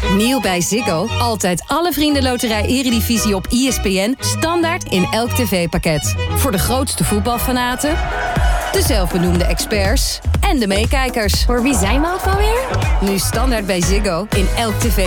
Nieuw bij Ziggo. Altijd alle Vriendenloterij Eredivisie op ESPN. Standaard in elk tv-pakket. Voor de grootste voetbalfanaten, de zelfbenoemde experts en de meekijkers. Voor wie zijn we ook alweer? Nu standaard bij Ziggo in elk tv-pakket.